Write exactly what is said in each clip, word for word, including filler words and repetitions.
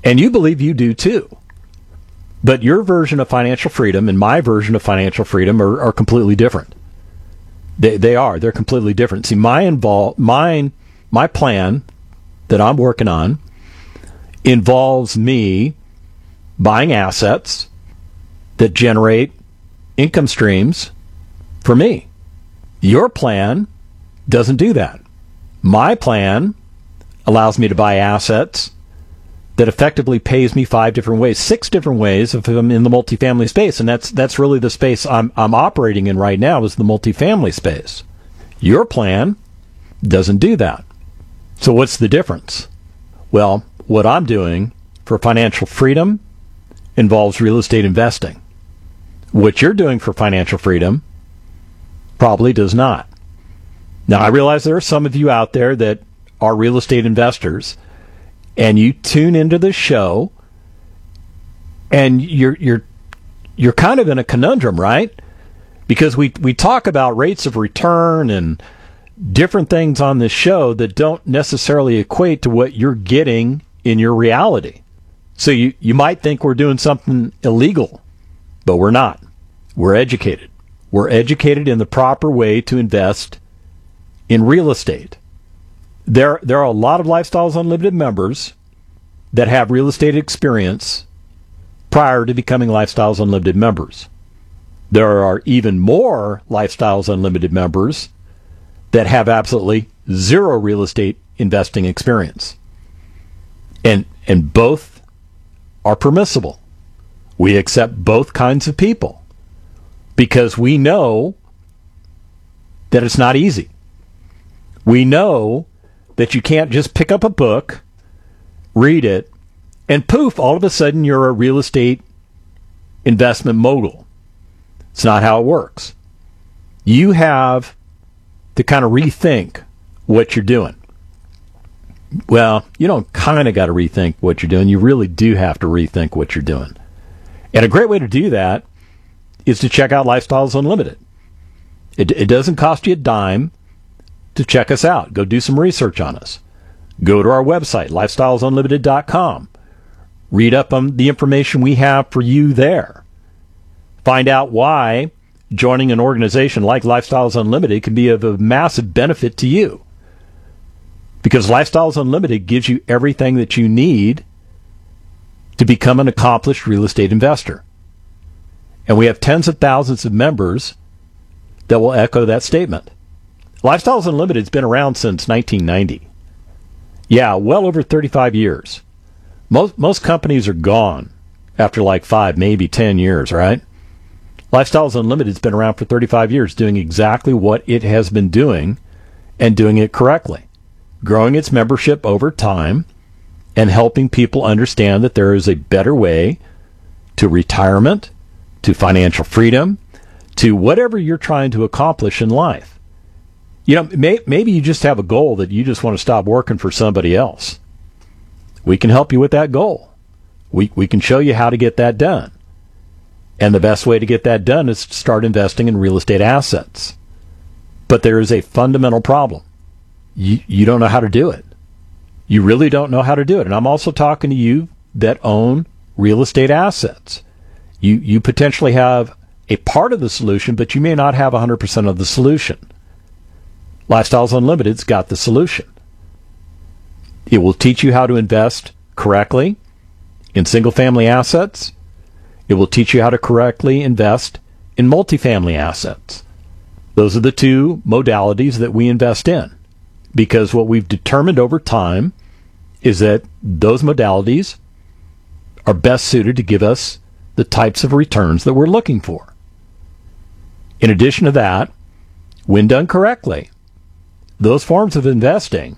And you believe you do too. But your version of financial freedom and my version of financial freedom are, are completely different. They they are. They're completely different. See, my invol- mine, my plan that I'm working on involves me buying assets that generate income streams for me. Your plan doesn't do that. My plan allows me to buy assets that effectively pays me five different ways, six different ways if I'm in the multifamily space. And that's that's really the space I'm I'm operating in right now, is the multifamily space. Your plan doesn't do that. So what's the difference? Well, what I'm doing for financial freedom involves real estate investing. What you're doing for financial freedom probably does not. Now, I realize there are some of you out there that are real estate investors, and you tune into the show, and you're you're you're kind of in a conundrum, right? Because we we talk about rates of return and different things on this show that don't necessarily equate to what you're getting in your reality. So you, you might think we're doing something illegal, but we're not. We're educated. We're educated in the proper way to invest in real estate. There, there are a lot of Lifestyles Unlimited members that have real estate experience prior to becoming Lifestyles Unlimited members. There are even more Lifestyles Unlimited members that have absolutely zero real estate investing experience. And and both are permissible. We accept both kinds of people because we know that it's not easy. We know that you can't just pick up a book, read it, and poof, all of a sudden you're a real estate investment mogul. It's not how it works. You have to kind of rethink what you're doing. Well, you don't kind of got to rethink what you're doing. You really do have to rethink what you're doing. And a great way to do that is to check out Lifestyles Unlimited. It, it doesn't cost you a dime to check us out. Go do some research on us. Go to our website, lifestyles unlimited dot com. Read up on the information we have for you there. Find out why joining an organization like Lifestyles Unlimited can be of a massive benefit to you. Because Lifestyles Unlimited gives you everything that you need to become an accomplished real estate investor. And we have tens of thousands of members that will echo that statement. Lifestyles Unlimited has been around since nineteen ninety. Yeah, well over thirty-five years. Most most companies are gone after like five, maybe ten years, right? Lifestyles Unlimited has been around for thirty-five years, doing exactly what it has been doing and doing it correctly. Growing its membership over time and helping people understand that there is a better way to retirement, to financial freedom, to whatever you're trying to accomplish in life. You know, may, maybe you just have a goal that you just want to stop working for somebody else. We can help you with that goal. We we can show you how to get that done. And the best way to get that done is to start investing in real estate assets. But there is a fundamental problem. You, you don't know how to do it. You really don't know how to do it. And I'm also talking to you that own real estate assets. You, you potentially have a part of the solution, but you may not have one hundred percent of the solution. Lifestyles Unlimited's got the solution. It will teach you how to invest correctly in single-family assets. It will teach you how to correctly invest in multifamily assets. Those are the two modalities that we invest in, because what we've determined over time is that those modalities are best suited to give us the types of returns that we're looking for. In addition to that, when done correctly, those forms of investing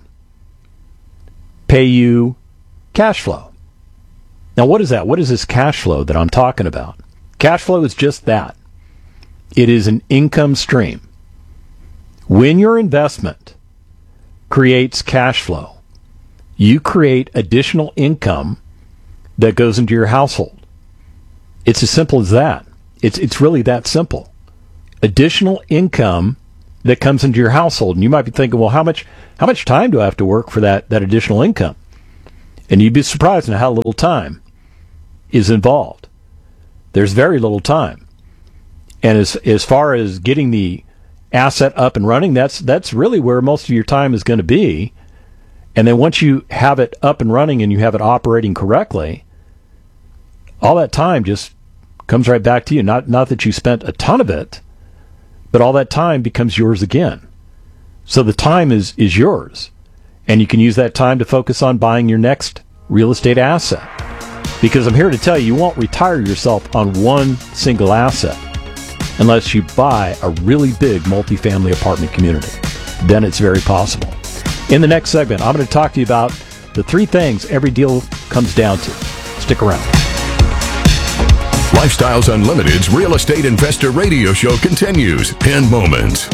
pay you cash flow. Now, what is that? What is this cash flow that I'm talking about? Cash flow is just that. It is an income stream. When your investment creates cash flow, you create additional income that goes into your household. It's as simple as that. It's it's really that simple. Additional income that comes into your household. And you might be thinking, well, how much how much time do I have to work for that, that additional income? And you'd be surprised at how little time is involved. There's very little time. And as as far as getting the asset up and running, that's that's really where most of your time is going to be. And then once you have it up and running and you have it operating correctly, all that time just comes right back to you. Not not that you spent a ton of it, but all that time becomes yours again. So the time is, is yours. And you can use that time to focus on buying your next real estate asset. Because I'm here to tell you, you won't retire yourself on one single asset unless you buy a really big multifamily apartment community. Then it's very possible. In the next segment, I'm going to talk to you about the three things every deal comes down to. Stick around. Lifestyles Unlimited's Real Estate Investor Radio Show continues in moments.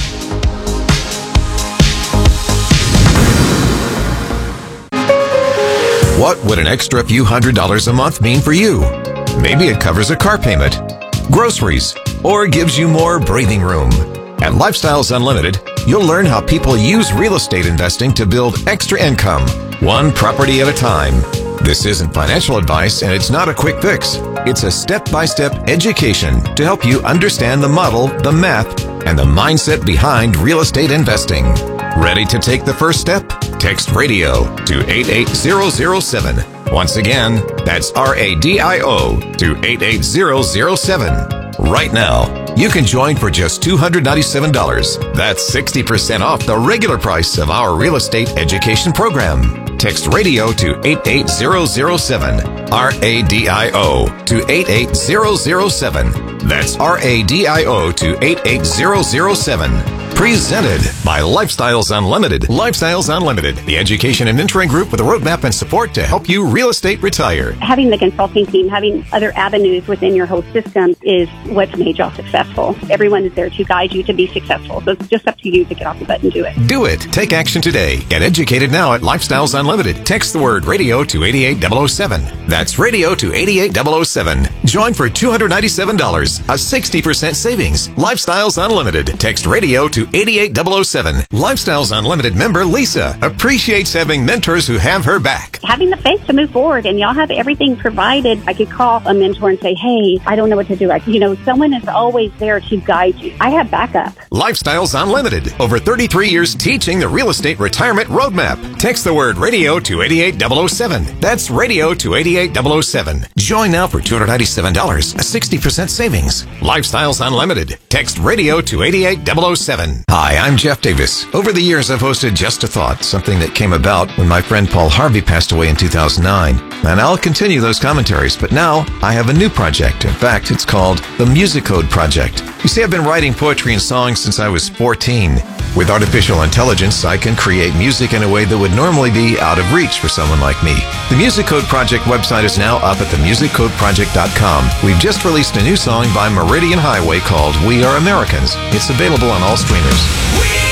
What would an extra few hundred dollars a month mean for you? Maybe it covers a car payment, groceries, or gives you more breathing room. At Lifestyles Unlimited, you'll learn how people use real estate investing to build extra income, one property at a time. This isn't financial advice, and it's not a quick fix. It's a step-by-step education to help you understand the model, the math, and the mindset behind real estate investing. Ready to take the first step? Text RADIO to eight eight zero zero seven. Once again, that's R A D I O to eight eight zero zero seven. Right now, you can join for just two hundred ninety-seven dollars. That's sixty percent off the regular price of our real estate education program. Text RADIO to eight eight zero zero seven. R A D I O to eight eight zero zero seven. That's R A D I O to eight eight zero zero seven. Presented by Lifestyles Unlimited. Lifestyles Unlimited, the education and mentoring group with a roadmap and support to help you real estate retire. Having the consulting team, having other avenues within your whole system is what's made y'all successful. Everyone is there to guide you to be successful. So it's just up to you to get off the butt and do it. Do it. Take action today. Get educated now at Lifestyles Unlimited. Text the word radio to eight eight zero zero seven. That's radio to eight eight zero zero seven. Join for two hundred ninety-seven dollars, a sixty percent savings. Lifestyles Unlimited. Text radio to eight eight zero zero seven. Lifestyles Unlimited member Lisa appreciates having mentors who have her back. Having the faith to move forward, and y'all have everything provided. I could call a mentor and say, hey, I don't know what to do. I, you know, someone is always there to guide you. I have backup. Lifestyles Unlimited. Over thirty-three years teaching the real estate retirement roadmap. Text the word radio to eight eight zero zero seven. That's radio to eight eight zero zero seven. Join now for two hundred ninety-seven dollars, a sixty percent savings. Lifestyles Unlimited. Text radio to eight eight zero zero seven. Hi, I'm Jeff Davis. Over the years, I've hosted Just a Thought, something that came about when my friend Paul Harvey passed away in two thousand nine. And I'll continue those commentaries, but now I have a new project. In fact, it's called the Music Code Project. You see, I've been writing poetry and songs since I was fourteen. With artificial intelligence, I can create music in a way that would normally be out of reach for someone like me. The Music Code Project website is now up at the music code project dot com. We've just released a new song by Meridian Highway called We Are Americans. It's available on all streamers.